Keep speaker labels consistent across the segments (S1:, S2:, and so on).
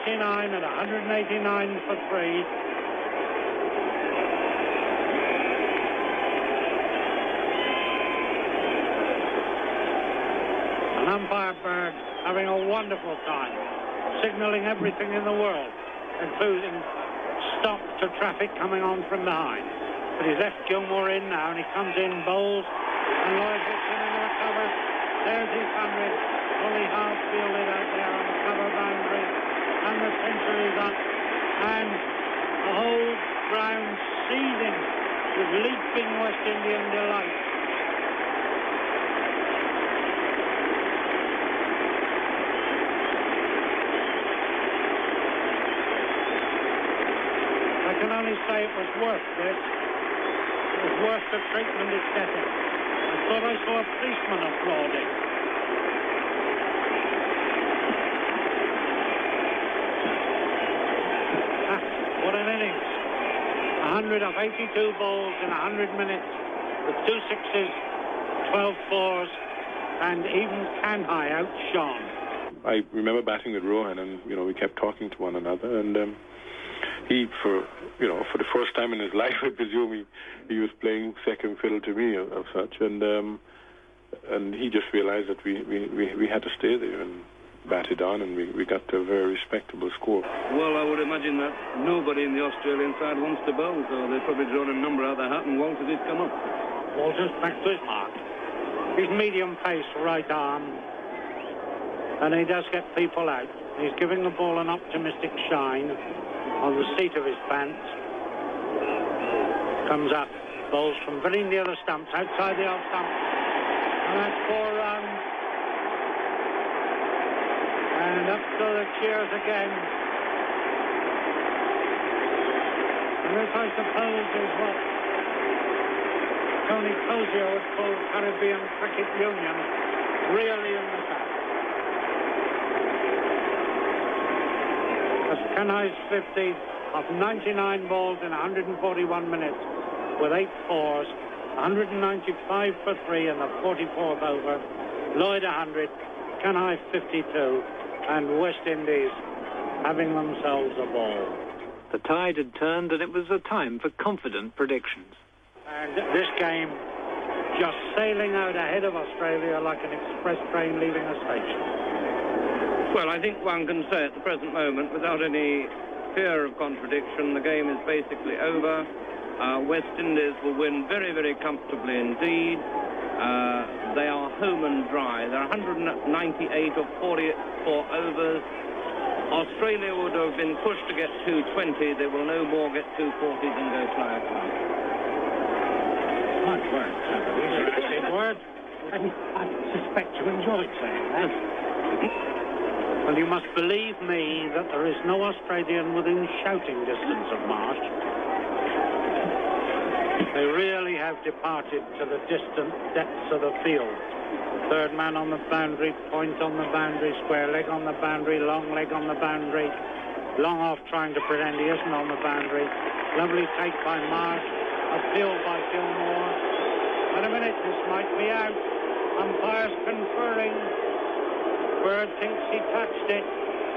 S1: 189 and 189 for 3. And umpire Berg having a wonderful time, signalling everything in the world, including stop to traffic coming on from behind. But he's left Gilmore in now, and he comes in, bowls, and Lloyd hits him into the cover. There's his 100, only half fielded out there on the cover boundary, and the century is up, and the whole ground seething with leaping West Indian delight. I can only say it was worth this. It was worth the treatment it's getting. I thought I saw a policeman applauding. What an innings. 100 off 82 balls in 100 minutes with 2 sixes, 12 fours, and even Kanhai outshone.
S2: I remember batting with Rohan, and, we kept talking to one another, and he, for the first time in his life, I presume, he was playing second fiddle to me of such, and he just realized that we had to stay there and bat it on, and we got to a very respectable score.
S3: Well, I would imagine that nobody in the Australian side wants to bowl, so they've probably drawn a number out of the hat, and Walter did come up.
S1: Walter's back to his mark. His medium pace right arm, and he does get people out. He's giving the ball an optimistic shine on the seat of his pants. Comes up, bowls from very near the stumps, outside the off stump, and that's 4 runs. And up to the cheers again. And this, I suppose, is what Tony Cozier would call Caribbean Cricket Union really in the south. That's Kanhai's 50 of 99 balls in 141 minutes with 8 fours, 195 for 3 in the 44th over. Lloyd 100, Kanhai 52, and West Indies having themselves a ball.
S4: The tide had turned, and it was a time for confident predictions.
S1: And this game just sailing out ahead of Australia like an express train leaving a station.
S3: Well, I think one can say at the present moment, without any fear of contradiction, the game is basically over. West Indies will win very, very comfortably indeed. They are home and dry. They're 198 of 44 overs. Australia would have been pushed to get 220. They will no more get 240s and go fly across.
S1: Nice word. Big word. I suspect you enjoyed saying that. Well, you must believe me that there is no Australian within shouting distance of Marsh. They really have departed to the distant depths of the field. Third man on the boundary, point on the boundary, square leg on the boundary, long leg on the boundary. Long off trying to pretend he isn't on the boundary. Lovely take by Marsh. Appeal by Gilmore. Wait a minute, this might be out. Umpires conferring. Bird thinks he touched it.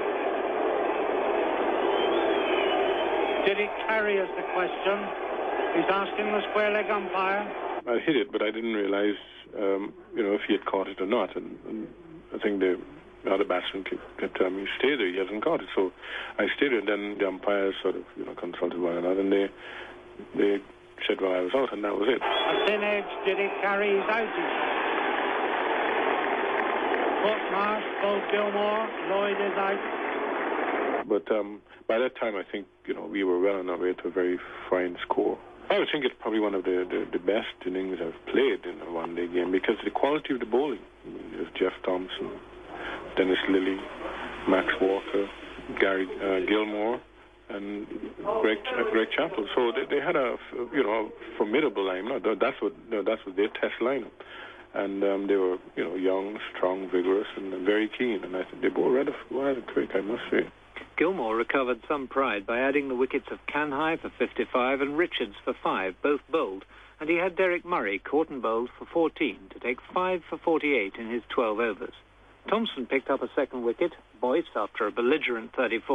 S1: Did it carry is the question. He's asking the square leg umpire.
S2: I hit it, but I didn't realize, if he had caught it or not. And I think the other batsman kept telling me, stay there, he hasn't caught it. So I stayed there, and then the umpires sort of, consulted one another, and they said, well, I was out, and that was it.
S1: A thin edge, did it carry? He's out, he said. Caught Marsh, both Gilmore, Lloyd is out.
S2: But by that time, I think, we were well on our way to a very fine score. I would think it's probably one of the best innings I've played in a one-day game because the quality of the bowling. There's Jeff Thompson, Dennis Lilly, Max Walker, Gary Gilmore, and Greg Chappell. So they had a formidable lineup. That's what their test lineup. And they were young, strong, vigorous, and very keen. And I think they bowled rather quick, I must say.
S4: Gilmore recovered some pride by adding the wickets of Kanhai for 55 and Richards for 5, both bowled, and he had Derek Murray caught and bowled for 14 to take 5 for 48 in his 12 overs. Thompson picked up a second wicket, Boyce after a belligerent 34.